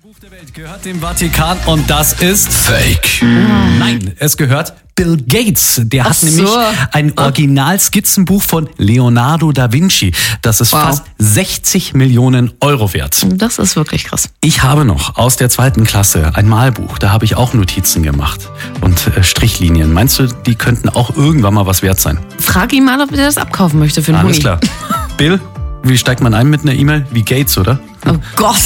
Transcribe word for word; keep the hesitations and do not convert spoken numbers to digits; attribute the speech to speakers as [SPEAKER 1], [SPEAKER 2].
[SPEAKER 1] Buch der Welt gehört dem Vatikan und das ist
[SPEAKER 2] Fake.
[SPEAKER 1] Nein, es gehört Bill Gates. Der hat
[SPEAKER 3] Ach so.
[SPEAKER 1] nämlich ein Original-Skizzenbuch von Leonardo da Vinci. Das ist
[SPEAKER 3] Wow.
[SPEAKER 1] fast sechzig Millionen Euro wert.
[SPEAKER 3] Das ist wirklich krass.
[SPEAKER 1] Ich habe noch aus der zweiten Klasse ein Malbuch. Da habe ich auch Notizen gemacht und äh, Strichlinien. Meinst du, die könnten auch irgendwann mal was wert sein?
[SPEAKER 3] Frag ihn mal, ob er das abkaufen möchte für einen
[SPEAKER 1] Alles
[SPEAKER 3] Huni.
[SPEAKER 1] klar. Bill, wie steigt man ein mit einer E-Mail? Wie Gates, oder?
[SPEAKER 3] Oh Gott.